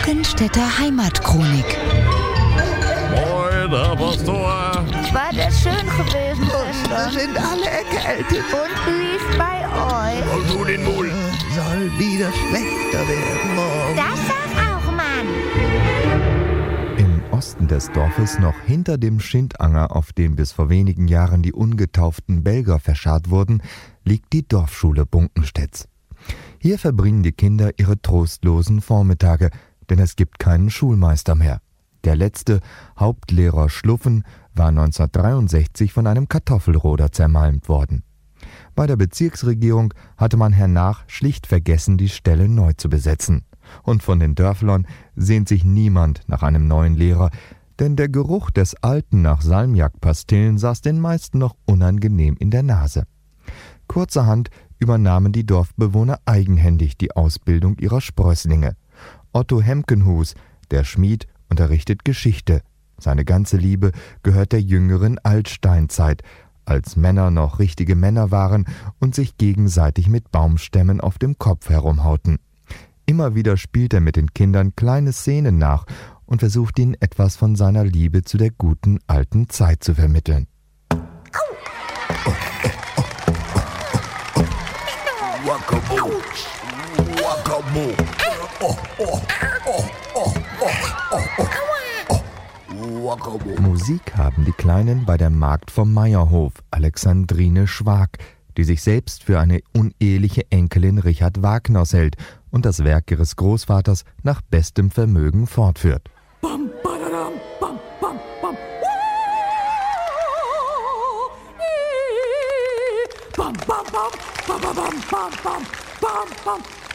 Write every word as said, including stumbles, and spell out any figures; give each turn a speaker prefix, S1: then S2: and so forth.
S1: Bunkenstädter Heimatchronik.
S2: Moin, Herr Pastor.
S3: War das schön gewesen,
S4: Wir
S3: Schwester?
S4: sind alle erkältet.
S3: Und wie ist bei euch?
S2: Und du den Mund.
S4: Soll wieder schlechter werden morgen.
S3: Das sag auch, Mann.
S5: Im Osten des Dorfes, noch hinter dem Schindanger, auf dem bis vor wenigen Jahren die ungetauften Belger verscharrt wurden, liegt die Dorfschule Bunkenstedts. Hier verbringen die Kinder ihre trostlosen Vormittage, denn es gibt keinen Schulmeister mehr. Der letzte, Hauptlehrer Schluffen, war neunzehnhundertdreiundsechzig von einem Kartoffelroder zermalmt worden. Bei der Bezirksregierung hatte man hernach schlicht vergessen, die Stelle neu zu besetzen. Und von den Dörflern sehnt sich niemand nach einem neuen Lehrer, denn der Geruch des Alten nach Salmiakpastillen saß den meisten noch unangenehm in der Nase. Kurzerhand übernahmen die Dorfbewohner eigenhändig die Ausbildung ihrer Sprösslinge. Otto Hemkenhus, der Schmied, unterrichtet Geschichte. Seine ganze Liebe gehört der jüngeren Altsteinzeit, als Männer noch richtige Männer waren und sich gegenseitig mit Baumstämmen auf dem Kopf herumhauten. Immer wieder spielt er mit den Kindern kleine Szenen nach und versucht ihnen etwas von seiner Liebe zu der guten alten Zeit zu vermitteln.
S2: Wakabo. Wakabo. Oh, oh, oh, oh, oh, oh, oh. Wakabo.
S5: Musik haben die Kleinen bei der Magd vom Meierhof, Alexandrine Schwag, die sich selbst für eine uneheliche Enkelin Richard Wagners hält und das Werk ihres Großvaters nach bestem Vermögen fortführt.
S2: Bam, badadam, bam, bam, bam. Bam, bam, bam, bam, bam, bam, bam, bam, bam.